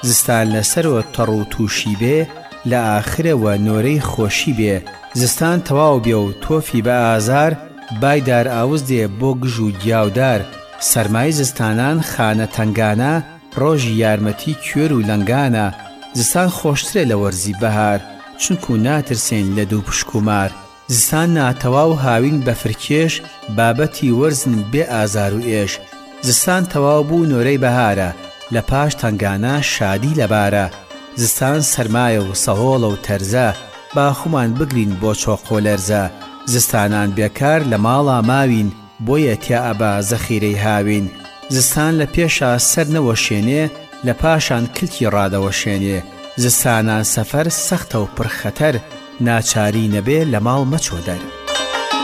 زستان لەسەرەوە تەڕ و تووشی بێ لە ئاخرەوە نۆرەی خۆشی بێ زستان تەواو بێ و تۆفی بە ئازار بایدار ئاوز دێ بۆ گژ و گیاودار سەرمای زستانان خانە تەنگانە ڕۆژی یارمەتی کوێر و لەنگانە زستان خۆشترە لە وەرزی بەهار چونکو ناترسێن لە دوو پشکومار زستان ناتەواو هاوین بە فرکێش بابەتی وەرزن بێ ئازار و ئێش زستان تەواو بوو نۆرەی بەهارە لە پاش تەنگانە شادی لەبارە زستان سەرمایە و سەهۆڵە و تەرزە باخومان بگرین بۆ چۆقۆ لەرزە زستانان بێکار لە ماڵا ماوین بۆیە تیا ئەبا زەخیرەی هاوین زستان لە پێشە سەر نەوەشێنێ لە پاشان کلکی ڕادەوەشێنێ زستانان سەفەر سەختە و پڕخەتەر ناچاری نەبێ لە ماڵ مەچۆ دەر